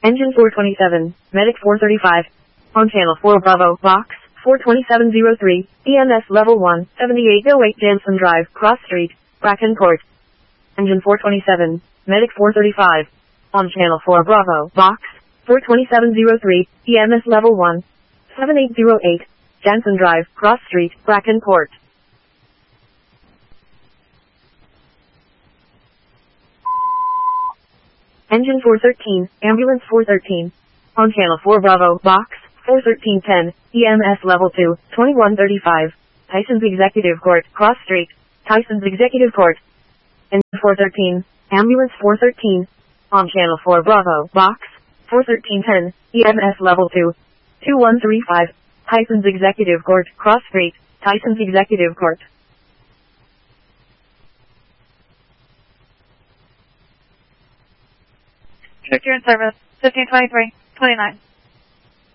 Engine 427, Medic 435. On channel 4 Bravo, box 42703, EMS level 1, 7808 Jansen Drive, Cross Street, Bracken Court. Engine 427, Medic 435. On channel 4 Bravo, box 42703, EMS level 1, 7808, Jansen Drive, Cross Street, Bracken Court. Engine 413, Ambulance 413. On channel 4 Bravo, box 41310, EMS level 2, 2135, Tyson's Executive Court, Cross Street, Tyson's Executive Court. Engine 413, Ambulance 413. On channel 4 Bravo, box 41310, EMS level 2, 2135, Tyson's Executive Court, Cross Street, Tyson's Executive Court. Victor in service, 1523, 29.